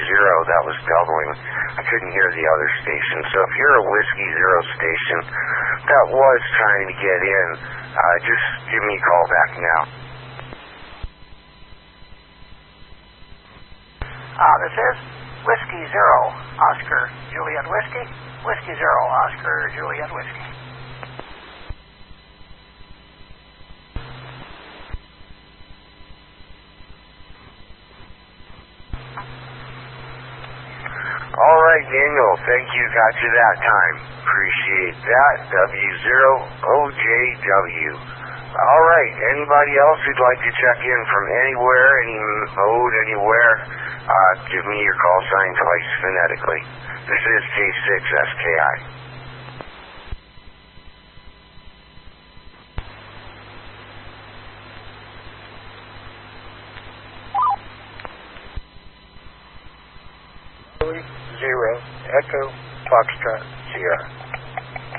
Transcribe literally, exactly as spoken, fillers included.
Zero that was doubling. I couldn't hear the other station. So if you're a Whiskey Zero station that was trying to get in, uh, just give me a call back now. Uh, this is Whiskey Zero, Oscar Juliet Whiskey. Whiskey Zero, Oscar Juliet Whiskey. All right, Daniel, thank you. Got you that time. Appreciate that. W zero O J W. All right, anybody else who'd like to check in from anywhere, any mode, anywhere, uh, give me your call sign twice phonetically. This is K six S K I. Zero, Echo, Foxtrot, Sierra.